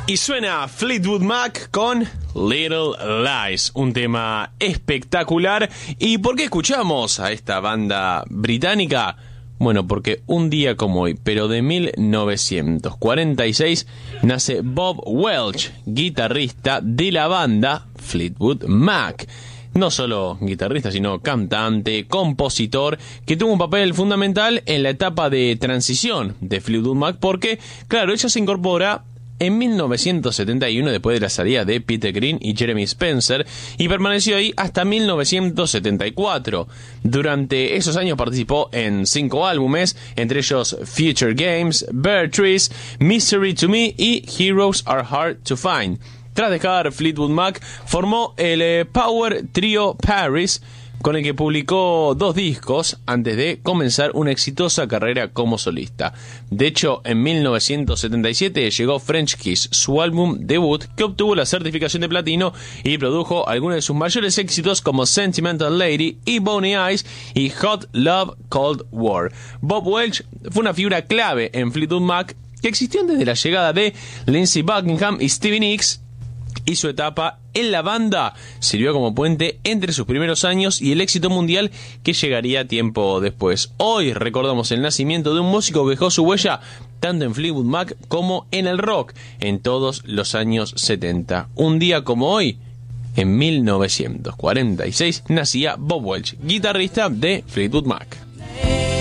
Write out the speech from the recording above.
Y suena Fleetwood Mac con Little Lies, un tema espectacular. ¿Y por qué escuchamos a esta banda británica? Bueno, porque un día como hoy, pero de 1946, nace Bob Welch, guitarrista de la banda Fleetwood Mac. No solo guitarrista, sino cantante, compositor, que tuvo un papel fundamental en la etapa de transición de Fleetwood Mac, porque, claro, ella se incorpora en 1971, después de la salida de Peter Green y Jeremy Spencer, y permaneció ahí hasta 1974. Durante esos años participó en 5 álbumes, entre ellos Future Games, Bear Trees, Mystery to Me y Heroes Are Hard to Find. Tras dejar Fleetwood Mac, formó el Power Trio Paris, con el que publicó 2 discos antes de comenzar una exitosa carrera como solista. De hecho, en 1977 llegó French Kiss, su álbum debut, que obtuvo la certificación de platino y produjo algunos de sus mayores éxitos como Sentimental Lady y Boney Eyes y Hot Love Cold War. Bob Welch fue una figura clave en Fleetwood Mac, que existió desde la llegada de Lindsey Buckingham y Stevie Nicks, y su etapa en la banda sirvió como puente entre sus primeros años y el éxito mundial que llegaría tiempo después. Hoy recordamos el nacimiento de un músico que dejó su huella tanto en Fleetwood Mac como en el rock en todos los años 70. Un día como hoy, en 1946, nacía Bob Welch, guitarrista de Fleetwood Mac.